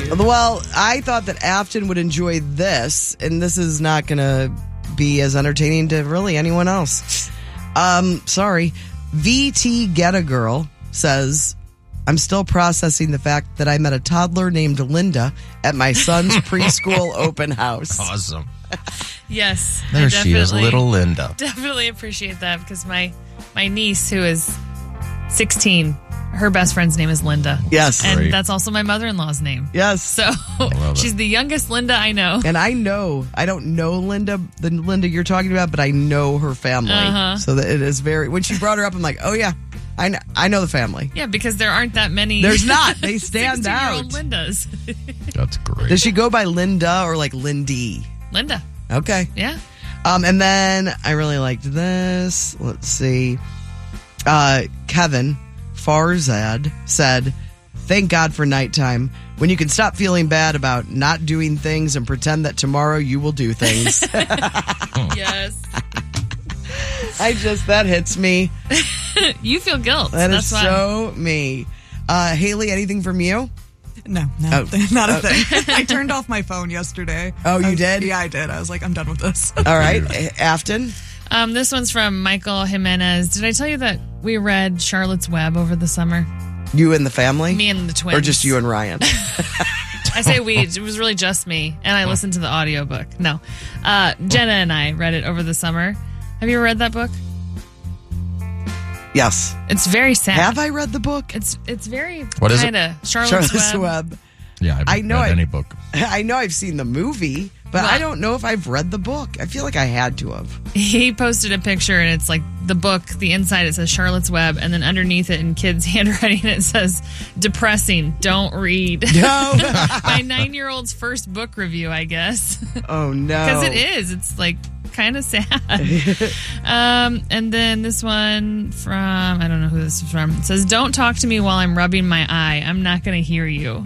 Well, I thought that Afton would enjoy this, and this is not going to be as entertaining to really anyone else. Sorry. VT Get a Girl says, I'm still processing the fact that I met a toddler named Linda at my son's preschool open house. Awesome. Yes. There she is, little Linda. Definitely appreciate that because my niece, who is 16, her best friend's name is Linda. Yes. And that's also my mother-in-law's name. Yes. So she's the youngest Linda I know. And I don't know Linda, the Linda you're talking about, but I know her family. So that it is when she brought her up, I'm like, oh yeah, I know the family. Yeah, because there aren't that many. There's not. They stand out. 16-year-old Lindas. That's great. Does she go by Linda or like Lindy? Linda. Okay. Yeah. And then I really liked this. Let's see. Kevin Farzad said, thank God for nighttime when you can stop feeling bad about not doing things and pretend that tomorrow you will do things. Yes. That hits me. You feel guilt. That's so me. Haley, anything from you? No, not a thing. I turned off my phone yesterday. Oh, you did? Yeah, I did. I was like, I'm done with this. All right. Afton? This one's from Michael Jimenez. Did I tell you that we read Charlotte's Web over the summer? You and the family? Me and the twins. Or just you and Ryan? I say we. It was really just me. And I listened to the audiobook. No. Jenna and I read it over the summer. Have you ever read that book? Yes. It's very sad. Have I read the book? It's very what is kinda it? Charlotte's Web. Yeah, I know read any book. I know I've seen the movie, but I don't know if I've read the book. I feel like I had to have. He posted a picture, and it's like the book, the inside, it says Charlotte's Web, and then underneath it in kids' handwriting, it says, depressing, don't read. No. My 9-year-old's first book review, I guess. Oh, no. Because it is. It's like kind of sad. And then this one from, I don't know who this is from. It says, don't talk to me while I'm rubbing my eye. I'm not going to hear you.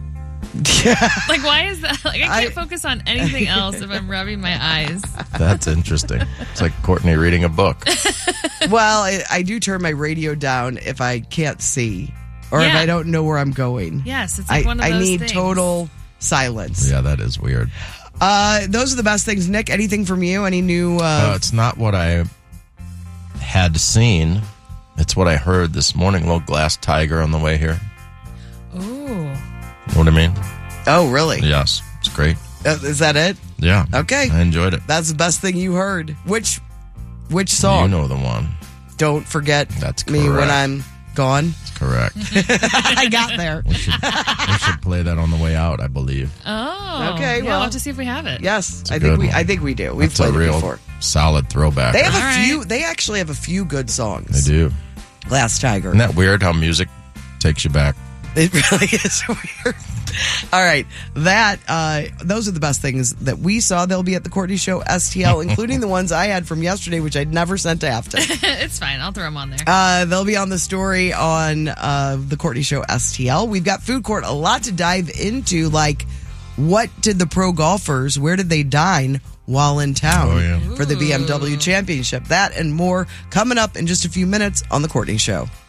Like, why is that? Like, I can't focus on anything else if I'm rubbing my eyes. That's interesting. It's like Courtney reading a book. Well, I do turn my radio down if I can't see or if I don't know where I'm going. Yes, it's like one of those I need things. total silence. Yeah, that is weird. Those are the best things. Nick, anything from you? Any new... it's not what I had seen. It's what I heard this morning. A little glass tiger on the way here. Ooh. You know what I mean? Oh, really? Yes. It's great. Is that it? Yeah. Okay. I enjoyed it. That's the best thing you heard. Which song? You know the one. Don't forget That's me when I'm gone. That's correct. I got there. We should play that on the way out, I believe. Oh. Okay, Yeah, well, we'll have to see if we have it. Yes, I think we do. We've That's played a real it before. solid throwback. They have All a few. right. They actually have a few good songs. They do. Glass Tiger. Isn't that weird how music takes you back? It really is weird. All right. Those are the best things that we saw. They'll be at the Courtney Show STL, including the ones I had from yesterday, which I'd never sent to Afton. It's fine. I'll throw them on there. They'll be on the story on the Courtney Show STL. We've got Food Court, a lot to dive into, like what did the pro golfers, where did they dine while in town for the BMW Championship? That and more coming up in just a few minutes on the Courtney Show.